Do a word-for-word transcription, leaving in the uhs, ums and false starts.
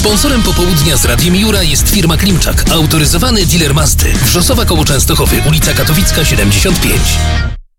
Sponsorem popołudnia z Radiem Jura jest firma Klimczak, autoryzowany dealer Mazdy. Wrzosowa koło Częstochowy, ulica Katowicka siedemdziesiąt pięć.